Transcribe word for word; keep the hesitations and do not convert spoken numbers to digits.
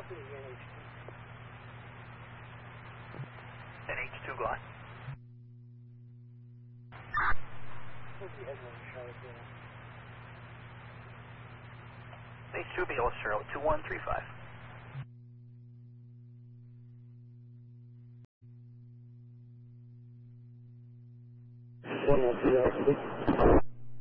city here in H two. And H two gone. What's the headline in Charlotte, yeah? H two, be L Charlotte, two one three five. one one three,